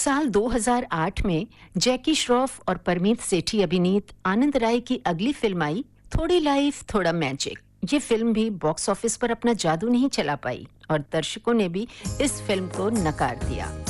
साल 2008 में जैकी श्रॉफ और परमीत सेठी अभिनीत आनंद राय की अगली फिल्म आई थोड़ी लाइफ थोड़ा मैजिक। ये फिल्म भी बॉक्स ऑफिस पर अपना जादू नहीं चला पाई और दर्शकों ने भी इस फिल्म को नकार दिया।